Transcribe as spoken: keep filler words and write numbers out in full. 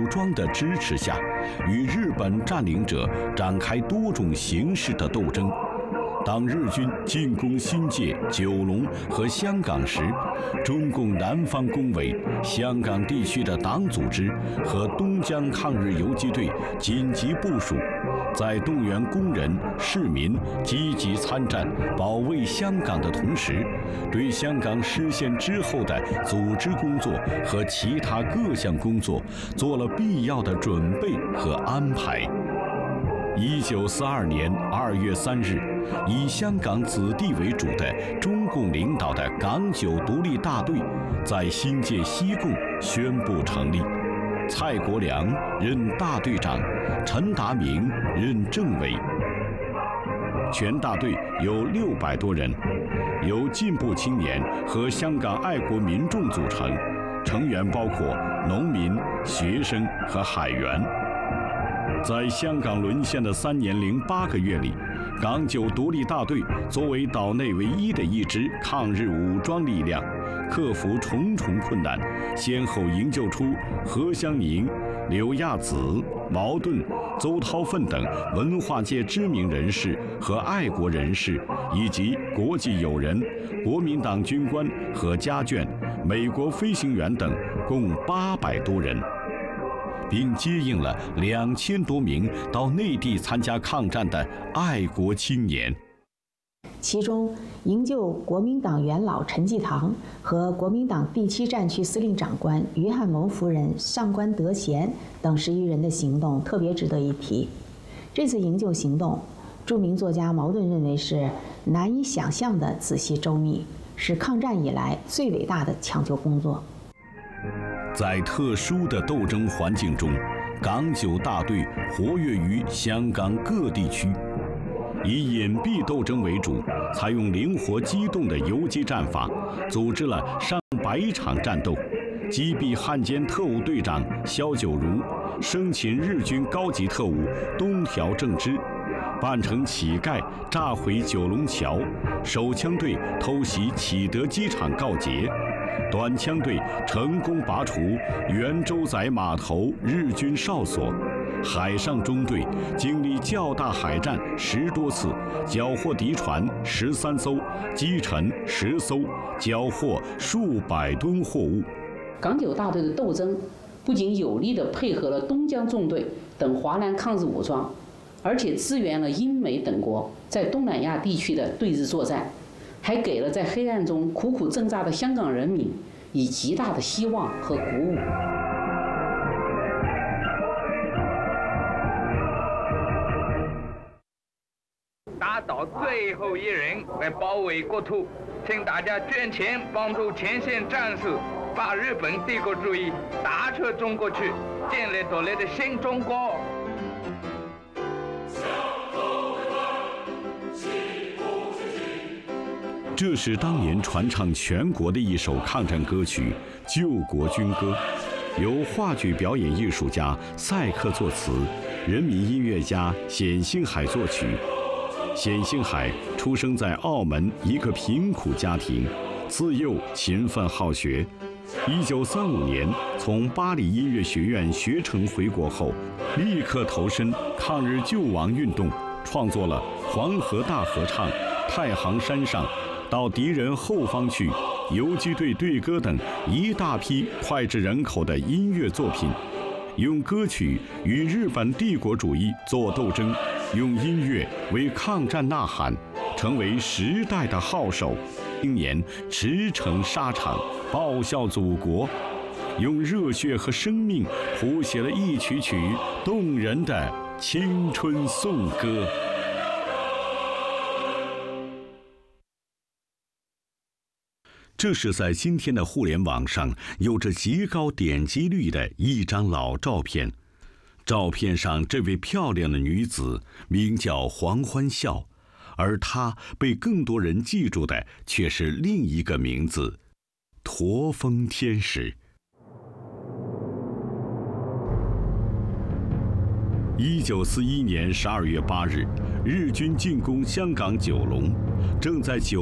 装的支持下，与日本占领者展开多种形式的斗争。当日军进攻新界、九龙和香港时，中共南方工委、香港地区的党组织和东江抗日游击队紧急部署，在动员工人、市民积极参战、保卫香港的同时，对香港失陷之后的组织工作和其他各项工作做了必要的准备和安排。一九四二年二月三日，以香港子弟为主的中共领导的港九独立大队在新界西贡宣布成立，蔡国良任大队长，陈达明任政委。全大队有六百多人，由进步青年和香港爱国民众组成，成员包括农民、学生和海员。在香港沦陷的三年零八个月里，港九独立大队作为岛内唯一的一支抗日武装力量，克服重重困难，先后营救出何香凝、柳亚子、毛盾、邹韬奋等文化界知名人士和爱国人士，以及国际友人、国民党军官和家眷、美国飞行员等，共八百多人，并接应了两千多名到内地参加抗战的爱国青年。 其中，营救国民党元老陈济棠和国民党第七战区司令长官于汉谋夫人上官德贤等十余人的行动特别值得一提。这次营救行动，著名作家茅盾认为是难以想象的仔细周密，是抗战以来最伟大的抢救工作。 在特殊的斗争环境中，港九大队活跃于香港各地区，以隐蔽斗争为主，采用灵活机动的游击战法，组织了上百场战斗，击毙汉奸特务队长萧九如，生擒日军高级特务东条正之，扮成乞丐炸毁九龙桥，手枪队偷袭启德机场告捷，短枪队成功拔除圆洲仔码头日军哨所，海上中队经历较大海战十多次，缴获敌船十三艘，击沉十艘，缴获数百吨货物。 港九大队的斗争不仅有力地配合了东江纵队等华南抗日武装，而且支援了英美等国在东南亚地区的对日作战，还给了在黑暗中苦苦挣扎的香港人民以极大的希望和鼓舞。 打倒最后一人来保卫国土，请大家捐钱帮助前线战士把日本帝国主义打出中国去，建立独立的新中国。 这是当年传唱全国的一首抗战歌曲《救国军歌》，由话剧表演艺术家赛克作词，人民音乐家冼星海作曲。冼星海出生在澳门一个贫苦家庭，自幼勤奋好学。一九三五年从巴黎音乐学院学成回国后，立刻投身抗日救亡运动，创作了《黄河大合唱》《太行山上》《到敌人后方去》《游击队队歌》等一大批脍炙人口的音乐作品，用歌曲与日本帝国主义作斗争，用音乐为抗战呐喊，成为时代的号手。青年驰骋沙场，报效祖国，用热血和生命谱写了一曲曲动人的青春颂歌。这是在今天的互联网上有着极高点击率的一张老照片。照片上这位漂亮的女子名叫黄欢笑，而她被更多人记住的却是另一个名字——驼峰天使。一九四一年十二月八日，日军进攻香港九龙，正在九